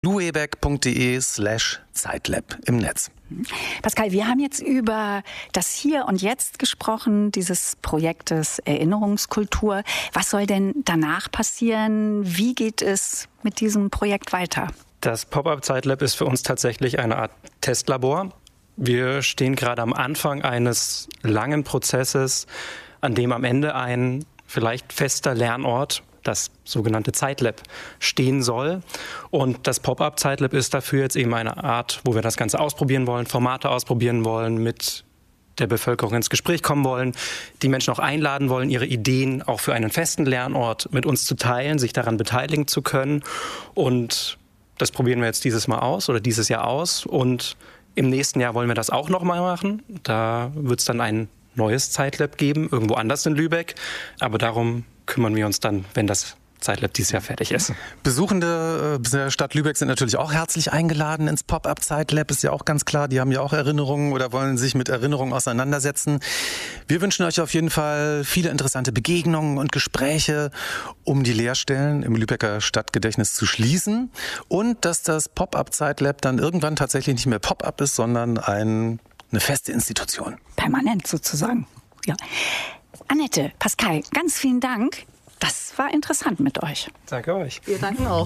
luebeck.de/Zeitlab im Netz. Pascal, wir haben jetzt über das Hier und Jetzt gesprochen, dieses Projektes Erinnerungskultur. Was soll denn danach passieren? Wie geht es mit diesem Projekt weiter? Das Pop-up Zeitlab ist für uns tatsächlich eine Art Testlabor. Wir stehen gerade am Anfang eines langen Prozesses, an dem am Ende ein vielleicht fester Lernort, das sogenannte Zeitlab, stehen soll. Und das Pop-up Zeitlab ist dafür jetzt eben eine Art, wo wir das Ganze ausprobieren wollen, Formate ausprobieren wollen, mit der Bevölkerung ins Gespräch kommen wollen, die Menschen auch einladen wollen, ihre Ideen auch für einen festen Lernort mit uns zu teilen, sich daran beteiligen zu können. Und das probieren wir jetzt dieses Jahr aus. Und im nächsten Jahr wollen wir das auch nochmal machen. Da wird es dann ein neues Zeitlab geben, irgendwo anders in Lübeck. Aber darum kümmern wir uns dann, wenn das Zeitlab dieses Jahr fertig ist. Besuchende der Stadt Lübeck sind natürlich auch herzlich eingeladen ins Pop-up Zeitlab, ist ja auch ganz klar. Die haben ja auch Erinnerungen oder wollen sich mit Erinnerungen auseinandersetzen. Wir wünschen euch auf jeden Fall viele interessante Begegnungen und Gespräche, um die Leerstellen im Lübecker Stadtgedächtnis zu schließen und dass das Pop-up Zeitlab dann irgendwann tatsächlich nicht mehr Pop-up ist, sondern eine feste Institution. Permanent sozusagen. Ja. Annette, Pascal, ganz vielen Dank. Das war interessant mit euch. Danke euch. Wir danken auch.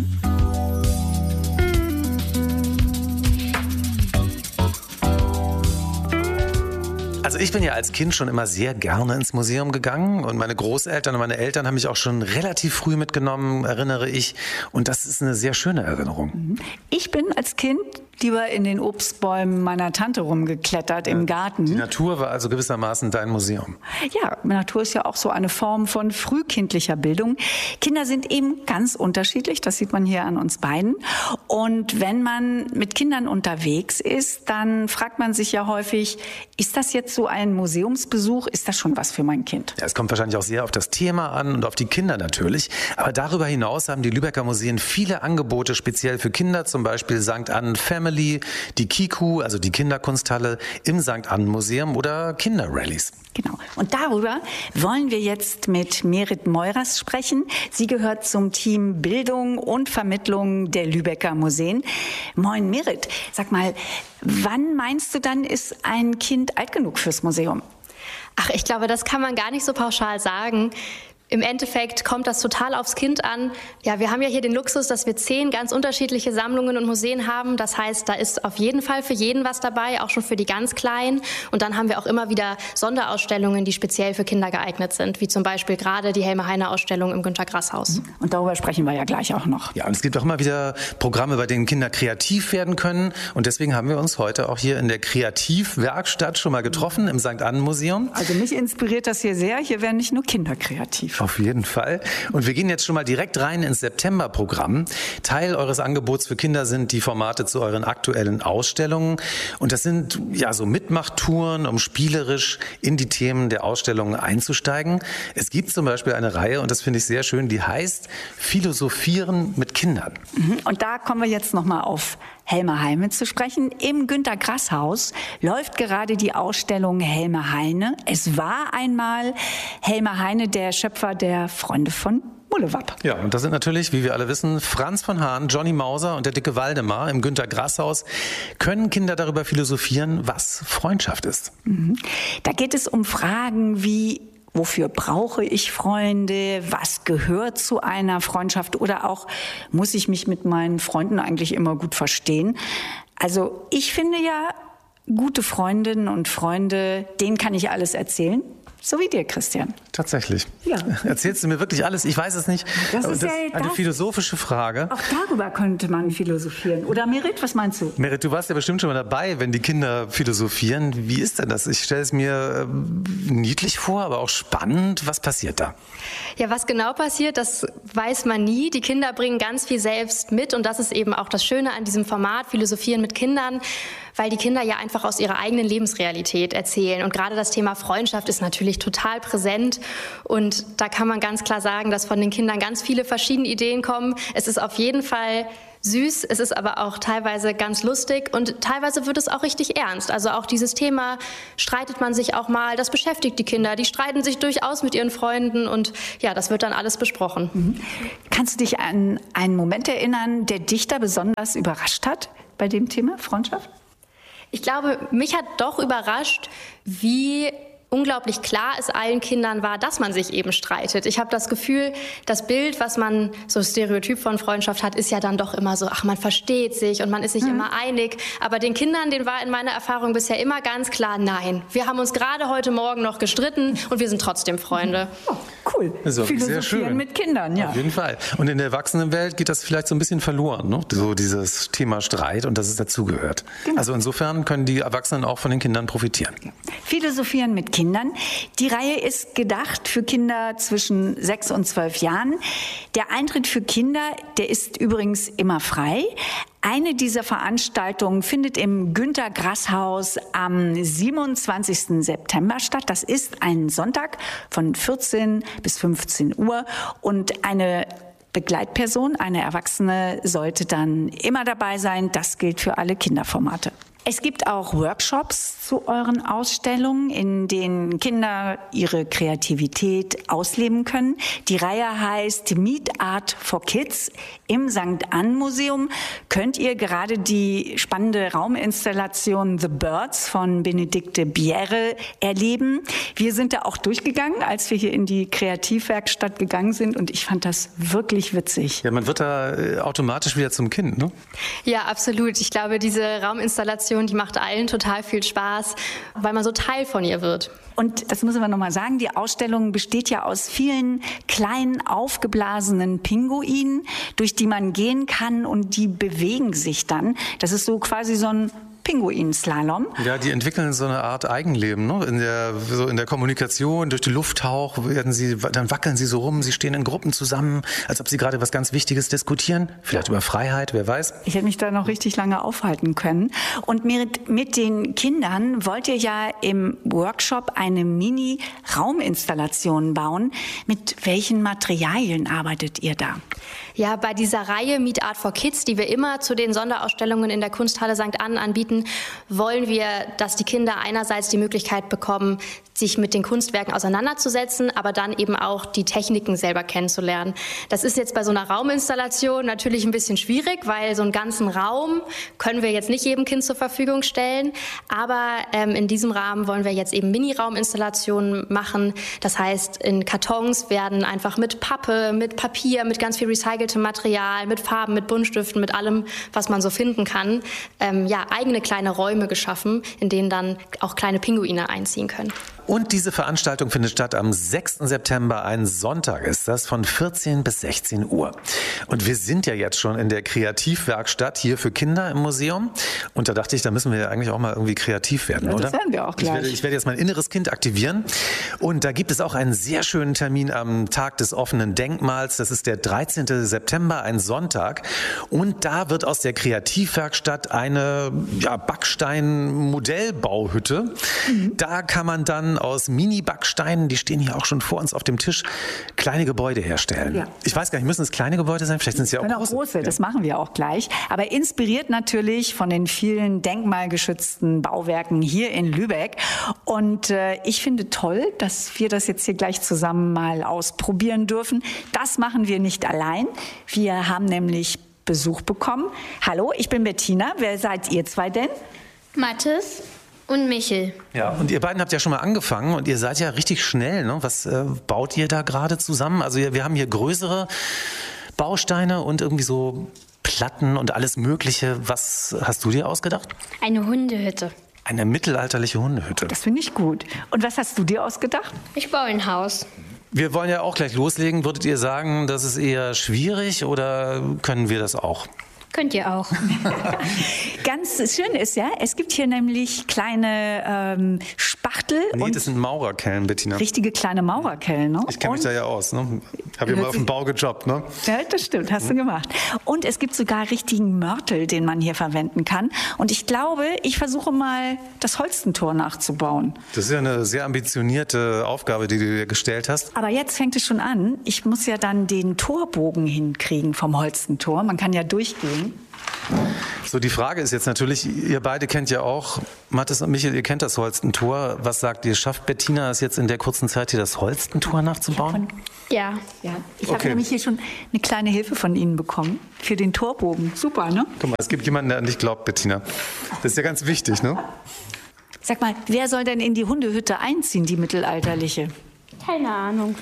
Also ich bin ja als Kind schon immer sehr gerne ins Museum gegangen und meine Großeltern und meine Eltern haben mich auch schon relativ früh mitgenommen, erinnere ich. Und das ist eine sehr schöne Erinnerung. Ich bin als Kind lieber in den Obstbäumen meiner Tante rumgeklettert im Garten. Die Natur war also gewissermaßen dein Museum. Ja, Natur ist ja auch so eine Form von frühkindlicher Bildung. Kinder sind eben ganz unterschiedlich, das sieht man hier an uns beiden. Und wenn man mit Kindern unterwegs ist, dann fragt man sich ja häufig, ist das jetzt so ein Museumsbesuch? Ist das schon was für mein Kind? Ja, es kommt wahrscheinlich auch sehr auf das Thema an und auf die Kinder natürlich. Aber darüber hinaus haben die Lübecker Museen viele Angebote speziell für Kinder, zum Beispiel St. Annen Family, die Kiku, also die Kinderkunsthalle im St. Annen Museum oder Kinderrallies. Genau. Und darüber wollen wir jetzt mit Merit Meurers sprechen. Sie gehört zum Team Bildung und Vermittlung der Lübecker Museen. Moin Merit, sag mal, wann meinst du dann, ist ein Kind alt genug fürs Museum? Ach, ich glaube, das kann man gar nicht so pauschal sagen. Im Endeffekt kommt das total aufs Kind an. Ja, wir haben ja hier den Luxus, dass wir 10 ganz unterschiedliche Sammlungen und Museen haben. Das heißt, da ist auf jeden Fall für jeden was dabei, auch schon für die ganz Kleinen. Und dann haben wir auch immer wieder Sonderausstellungen, die speziell für Kinder geeignet sind, wie zum Beispiel gerade die Helme-Heine-Ausstellung im Günter-Grass-Haus. Und darüber sprechen wir ja gleich auch noch. Ja, und es gibt auch immer wieder Programme, bei denen Kinder kreativ werden können. Und deswegen haben wir uns heute auch hier in der Kreativwerkstatt schon mal getroffen, im St. Annen Museum. Also mich inspiriert das hier sehr. Hier werden nicht nur Kinder kreativ. Auf jeden Fall. Und wir gehen jetzt schon mal direkt rein ins September-Programm. Teil eures Angebots für Kinder sind die Formate zu euren aktuellen Ausstellungen. Und das sind ja so Mitmachtouren, um spielerisch in die Themen der Ausstellungen einzusteigen. Es gibt zum Beispiel eine Reihe, und das finde ich sehr schön, die heißt Philosophieren mit Kindern. Und da kommen wir jetzt nochmal auf Helme Heine zu sprechen. Im Günter-Grass-Haus läuft gerade die Ausstellung Helme Heine. Es war einmal Helme Heine, der Schöpfer der Freunde von Mullewap. Ja, und das sind natürlich, wie wir alle wissen, Franz von Hahn, Johnny Mauser und der dicke Waldemar im Günter-Grass-Haus. Können Kinder darüber philosophieren, was Freundschaft ist? Da geht es um Fragen wie: Wofür brauche ich Freunde? Was gehört zu einer Freundschaft? Oder auch, muss ich mich mit meinen Freunden eigentlich immer gut verstehen? Also ich finde ja, gute Freundinnen und Freunde, denen kann ich alles erzählen. So wie dir, Christian. Tatsächlich. Ja. Erzählst du mir wirklich alles? Ich weiß es nicht. Das ist ja eine philosophische Frage. Auch darüber könnte man philosophieren. Oder Merit, was meinst du? Merit, du warst ja bestimmt schon mal dabei, wenn die Kinder philosophieren. Wie ist denn das? Ich stelle es mir niedlich vor, aber auch spannend. Was passiert da? Ja, was genau passiert, das weiß man nie. Die Kinder bringen ganz viel selbst mit und das ist eben auch das Schöne an diesem Format Philosophieren mit Kindern, weil die Kinder ja einfach aus ihrer eigenen Lebensrealität erzählen. Und gerade das Thema Freundschaft ist natürlich total präsent. Und da kann man ganz klar sagen, dass von den Kindern ganz viele verschiedene Ideen kommen. Es ist auf jeden Fall süß, es ist aber auch teilweise ganz lustig und teilweise wird es auch richtig ernst. Also auch dieses Thema, streitet man sich auch mal, das beschäftigt die Kinder, die streiten sich durchaus mit ihren Freunden und ja, das wird dann alles besprochen. Mhm. Kannst du dich an einen Moment erinnern, der dich da besonders überrascht hat bei dem Thema Freundschaft? Ich glaube, mich hat doch überrascht, wie unglaublich klar es allen Kindern war, dass man sich eben streitet. Ich habe das Gefühl, das Bild, was man so stereotyp von Freundschaft hat, ist ja dann doch immer so, ach, man versteht sich und man ist sich immer einig. Aber den Kindern, denen war in meiner Erfahrung bisher immer ganz klar, nein, wir haben uns gerade heute Morgen noch gestritten und wir sind trotzdem Freunde. Oh, cool. Sehr schön. Mit Kindern, ja. Auf jeden Fall. Und in der Erwachsenenwelt geht das vielleicht so ein bisschen verloren, ne? So dieses Thema Streit und dass es dazugehört. Genau. Also insofern können die Erwachsenen auch von den Kindern profitieren. Philosophieren mit Kindern. Die Reihe ist gedacht für Kinder zwischen 6 und 12 Jahren. Der Eintritt für Kinder, der ist übrigens immer frei. Eine dieser Veranstaltungen findet im Günter-Grass-Haus am 27. September statt. Das ist ein Sonntag von 14 bis 15 Uhr. Und eine Begleitperson, eine Erwachsene, sollte dann immer dabei sein. Das gilt für alle Kinderformate. Es gibt auch Workshops zu euren Ausstellungen, in denen Kinder ihre Kreativität ausleben können. Die Reihe heißt Meet Art for Kids. Im St. Ann Museum könnt ihr gerade die spannende Rauminstallation The Birds von Benedikte Bjerre erleben. Wir sind da auch durchgegangen, als wir hier in die Kreativwerkstatt gegangen sind, und ich fand das wirklich witzig. Ja, man wird da automatisch wieder zum Kind, ne? Ja, absolut. Ich glaube, diese Rauminstallation, die macht allen total viel Spaß, weil man so Teil von ihr wird. Und das müssen wir nochmal sagen, die Ausstellung besteht ja aus vielen kleinen, aufgeblasenen Pinguinen, durch die man gehen kann, und die bewegen sich dann. Das ist so quasi so ein Pinguin-Slalom. Ja, die entwickeln so eine Art Eigenleben, ne? In der Kommunikation, durch die Lufthauch dann wackeln sie so rum, sie stehen in Gruppen zusammen, als ob sie gerade was ganz Wichtiges diskutieren, vielleicht über Freiheit, wer weiß. Ich hätte mich da noch richtig lange aufhalten können. Und mit den Kindern wollt ihr ja im Workshop eine Mini-Rauminstallation bauen. Mit welchen Materialien arbeitet ihr da? Ja, bei dieser Reihe Meet Art for Kids, die wir immer zu den Sonderausstellungen in der Kunsthalle St. Ann anbieten, wollen wir, dass die Kinder einerseits die Möglichkeit bekommen, sich mit den Kunstwerken auseinanderzusetzen, aber dann eben auch die Techniken selber kennenzulernen. Das ist jetzt bei so einer Rauminstallation natürlich ein bisschen schwierig, weil so einen ganzen Raum können wir jetzt nicht jedem Kind zur Verfügung stellen. Aber in diesem Rahmen wollen wir jetzt eben Mini-Rauminstallationen machen. Das heißt, in Kartons werden einfach mit Pappe, mit Papier, mit ganz viel recyceltem Material, mit Farben, mit Buntstiften, mit allem, was man so finden kann, eigene kleine Räume geschaffen, in denen dann auch kleine Pinguine einziehen können. Und diese Veranstaltung findet statt am 6. September, ein Sonntag ist das, von 14 bis 16 Uhr. Und wir sind ja jetzt schon in der Kreativwerkstatt hier für Kinder im Museum. Und da dachte ich, da müssen wir ja eigentlich auch mal irgendwie kreativ werden, oder? Das werden wir auch gleich. Ich werde jetzt mein inneres Kind aktivieren. Und da gibt es auch einen sehr schönen Termin am Tag des offenen Denkmals. Das ist der 13. September, ein Sonntag. Und da wird aus der Kreativwerkstatt eine Backstein-Modellbauhütte. Da kann man dann aus Mini-Backsteinen, die stehen hier auch schon vor uns auf dem Tisch, kleine Gebäude herstellen. Ja. Ich weiß gar nicht, müssen es kleine Gebäude sein? Vielleicht sind es ja auch große. Das machen wir auch gleich. Aber inspiriert natürlich von den vielen denkmalgeschützten Bauwerken hier in Lübeck. Und ich finde toll, dass wir das jetzt hier gleich zusammen mal ausprobieren dürfen. Das machen wir nicht allein. Wir haben nämlich Besuch bekommen. Hallo, ich bin Bettina. Wer seid ihr zwei denn? Mathis und Michel. Ja, und ihr beiden habt ja schon mal angefangen und ihr seid ja richtig schnell, ne? Was baut ihr da gerade zusammen? Also wir haben hier größere Bausteine und irgendwie so Platten und alles Mögliche. Was hast du dir ausgedacht? Eine Hundehütte. Eine mittelalterliche Hundehütte. Das finde ich gut. Und was hast du dir ausgedacht? Ich baue ein Haus. Wir wollen ja auch gleich loslegen. Würdet ihr sagen, das ist eher schwierig oder können wir das auch? Könnt ihr auch. Ganz schön ist ja, es gibt hier nämlich kleine Spachtel. Nee, das sind Maurerkellen, Bettina. Richtige kleine Maurerkellen, ne? Ich kenne mich da ja aus, ne? Habe ja mal auf dem Bau gejobbt, ne? Ja, das stimmt, hast du gemacht. Und es gibt sogar richtigen Mörtel, den man hier verwenden kann. Und ich glaube, ich versuche mal, das Holstentor nachzubauen. Das ist ja eine sehr ambitionierte Aufgabe, die du dir gestellt hast. Aber jetzt fängt es schon an. Ich muss ja dann den Torbogen hinkriegen vom Holstentor. Man kann ja durchgehen. So, die Frage ist jetzt natürlich, ihr beide kennt ja auch, Mathis und Michael, ihr kennt das Holstentor. Was sagt ihr? Schafft Bettina es jetzt in der kurzen Zeit hier, das Holstentor nachzubauen? Ja. Ich habe nämlich hier schon eine kleine Hilfe von Ihnen bekommen für den Torbogen. Super, ne? Guck mal, es gibt jemanden, der an dich glaubt, Bettina. Das ist ja ganz wichtig, ne? Sag mal, wer soll denn in die Hundehütte einziehen, die mittelalterliche? Keine Ahnung.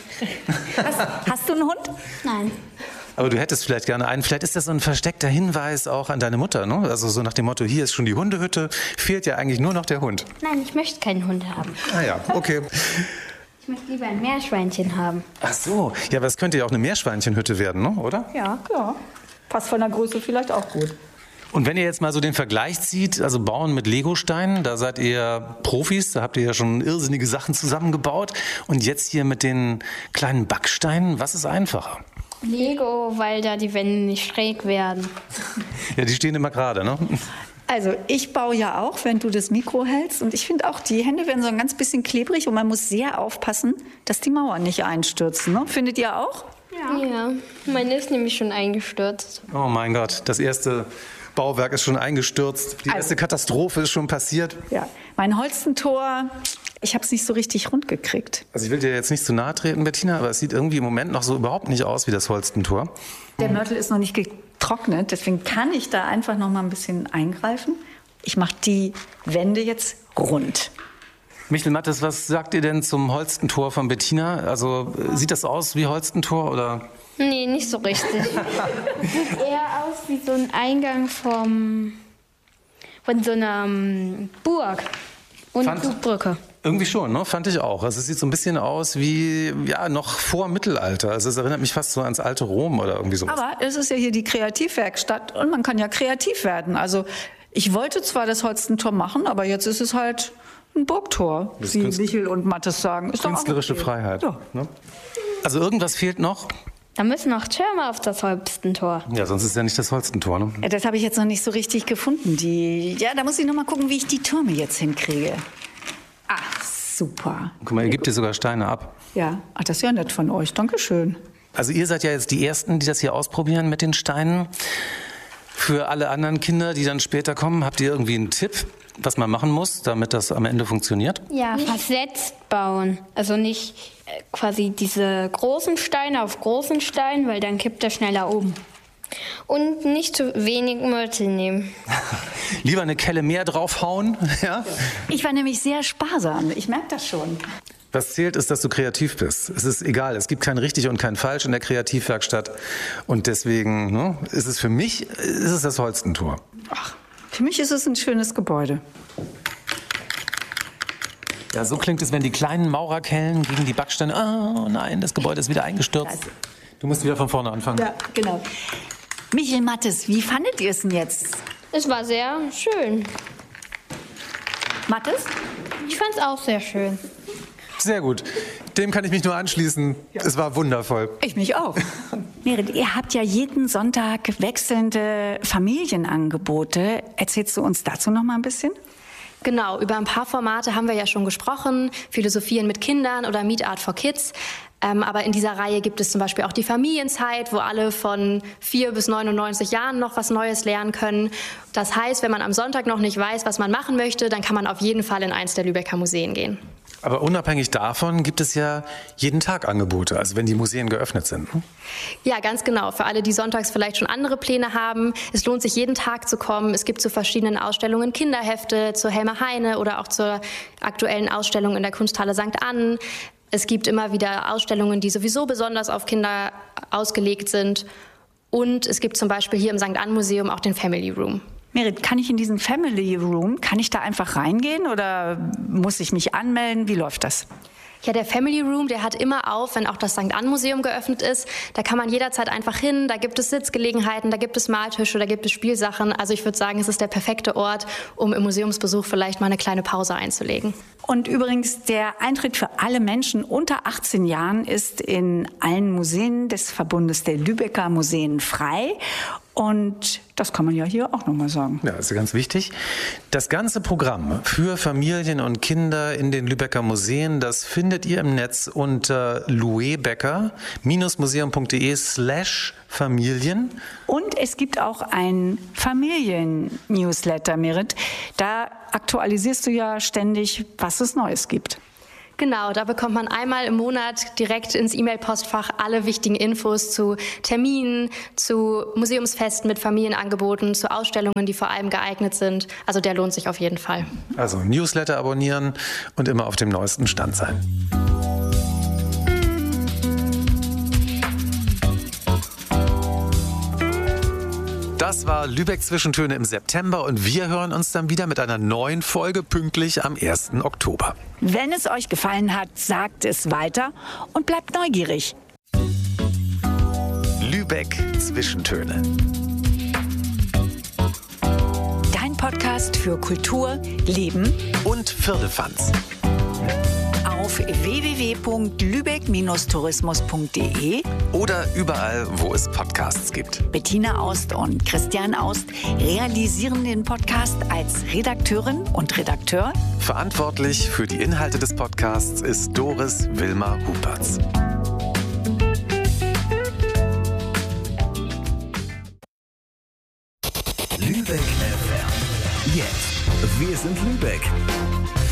Hast du einen Hund? Nein. Aber du hättest vielleicht gerne einen. Vielleicht ist das so ein versteckter Hinweis auch an deine Mutter, ne? Also so nach dem Motto, hier ist schon die Hundehütte, fehlt ja eigentlich nur noch der Hund. Nein, ich möchte keinen Hund haben. Ah ja, okay. Ich möchte lieber ein Meerschweinchen haben. Ach so, ja, aber es könnte ja auch eine Meerschweinchenhütte werden, ne? Oder? Ja. Passt von der Größe vielleicht auch gut. Und wenn ihr jetzt mal so den Vergleich zieht, also Bauen mit Legosteinen, da seid ihr Profis, da habt ihr ja schon irrsinnige Sachen zusammengebaut. Und jetzt hier mit den kleinen Backsteinen, was ist einfacher? Lego, weil da die Wände nicht schräg werden. Ja, die stehen immer gerade, ne? Also ich baue ja auch, wenn du das Mikro hältst. Und ich finde auch, die Hände werden so ein ganz bisschen klebrig und man muss sehr aufpassen, dass die Mauern nicht einstürzen. Ne? Findet ihr auch? Ja, meine ist nämlich schon eingestürzt. Oh mein Gott, das erste Bauwerk ist schon eingestürzt. Die erste Katastrophe ist schon passiert. Ja, mein Holstentor, ich habe es nicht so richtig rund gekriegt. Also ich will dir jetzt nicht zu nahe treten, Bettina, aber es sieht irgendwie im Moment noch so überhaupt nicht aus wie das Holstentor. Der Mörtel ist noch nicht getrocknet, deswegen kann ich da einfach noch mal ein bisschen eingreifen. Ich mache die Wände jetzt rund. Michael Mathis, was sagt ihr denn zum Holstentor von Bettina? Also sieht das aus wie Holstentor oder? Nee, nicht so richtig. Sieht eher aus wie so ein Eingang von so einer Burg und Zugbrücke. Irgendwie schon, ne? Fand ich auch. Also es sieht so ein bisschen aus wie, ja, noch vor Mittelalter. Also es erinnert mich fast so ans alte Rom oder irgendwie sowas. Aber es ist ja hier die Kreativwerkstatt und man kann ja kreativ werden. Also ich wollte zwar das Holstentor machen, aber jetzt ist es halt ein Burgtor, wie Michel und Mathis sagen. Ist künstlerische doch okay. Freiheit. Ja. Ne? Also irgendwas fehlt noch. Da müssen noch Türme auf das Holstentor. Ja, sonst ist es ja nicht das Holstentor, ne? Ja, das habe ich jetzt noch nicht so richtig gefunden. Da muss ich noch mal gucken, wie ich die Türme jetzt hinkriege. Ah, super. Guck mal, ihr gebt dir sogar Steine ab. Ja, das ist ja nett von euch. Dankeschön. Also ihr seid ja jetzt die Ersten, die das hier ausprobieren mit den Steinen. Für alle anderen Kinder, die dann später kommen, habt ihr irgendwie einen Tipp, was man machen muss, damit das am Ende funktioniert? Ja, versetzt bauen. Also nicht quasi diese großen Steine auf großen Steinen, weil dann kippt er schneller um. Und nicht zu wenig Mörtel nehmen. Lieber eine Kelle mehr draufhauen, ja? Ich war nämlich sehr sparsam. Ich merke das schon. Was zählt, ist, dass du kreativ bist. Es ist egal, es gibt kein richtig und kein falsch in der Kreativwerkstatt. Und deswegen ist es für mich das Holstentor. Ach, für mich ist es ein schönes Gebäude. Ja, so klingt es, wenn die kleinen Maurerkellen gegen die Backsteine. Oh nein, das Gebäude ist wieder eingestürzt. Du musst wieder von vorne anfangen. Ja, genau. Michael Mathis, wie fandet ihr es denn jetzt? Es war sehr schön. Mathis? Ich fand es auch sehr schön. Sehr gut. Dem kann ich mich nur anschließen. Ja. Es war wundervoll. Ich mich auch. Merit, ihr habt ja jeden Sonntag wechselnde Familienangebote. Erzählst du uns dazu noch mal ein bisschen? Genau, über ein paar Formate haben wir ja schon gesprochen. Philosophien mit Kindern oder Meet Art for Kids. Aber in dieser Reihe gibt es zum Beispiel auch die Familienzeit, wo alle von 4 bis 99 Jahren noch was Neues lernen können. Das heißt, wenn man am Sonntag noch nicht weiß, was man machen möchte, dann kann man auf jeden Fall in eins der Lübecker Museen gehen. Aber unabhängig davon gibt es ja jeden Tag Angebote, also wenn die Museen geöffnet sind. Ne? Ja, ganz genau. Für alle, die sonntags vielleicht schon andere Pläne haben. Es lohnt sich, jeden Tag zu kommen. Es gibt zu verschiedenen Ausstellungen Kinderhefte, zur Helmer Heine oder auch zur aktuellen Ausstellung in der Kunsthalle St. Annen. Es gibt immer wieder Ausstellungen, die sowieso besonders auf Kinder ausgelegt sind. Und es gibt zum Beispiel hier im St. Annen Museum auch den Family Room. Merit, kann ich in diesen Family Room, kann ich da einfach reingehen oder muss ich mich anmelden? Wie läuft das? Ja, der Family Room, der hat immer auf, wenn auch das St. Annen Museum geöffnet ist. Da kann man jederzeit einfach hin, da gibt es Sitzgelegenheiten, da gibt es Maltische, da gibt es Spielsachen. Also ich würde sagen, es ist der perfekte Ort, um im Museumsbesuch vielleicht mal eine kleine Pause einzulegen. Und übrigens, der Eintritt für alle Menschen unter 18 Jahren ist in allen Museen des Verbundes der Lübecker Museen frei. Und das kann man ja hier auch nochmal sagen. Ja, das ist ganz wichtig. Das ganze Programm für Familien und Kinder in den Lübecker Museen, das findet ihr im Netz unter luebecker-museum.de/Familien. Und es gibt auch ein Familien-Newsletter, Merit. Da aktualisierst du ja ständig, was es Neues gibt. Genau, da bekommt man einmal im Monat direkt ins E-Mail-Postfach alle wichtigen Infos zu Terminen, zu Museumsfesten mit Familienangeboten, zu Ausstellungen, die vor allem geeignet sind. Also der lohnt sich auf jeden Fall. Also Newsletter abonnieren und immer auf dem neuesten Stand sein. Das war Lübeck Zwischentöne im September und wir hören uns dann wieder mit einer neuen Folge pünktlich am 1. Oktober. Wenn es euch gefallen hat, sagt es weiter und bleibt neugierig. Lübeck Zwischentöne. Dein Podcast für Kultur, Leben und Firlefanz. Auf www.lübeck-tourismus.de oder überall, wo es Podcasts gibt. Bettina Aust und Christian Aust realisieren den Podcast als Redakteurin und Redakteur. Verantwortlich für die Inhalte des Podcasts ist Doris Wilma Hupertz. Lübeck FM. Jetzt. Wir sind Lübeck.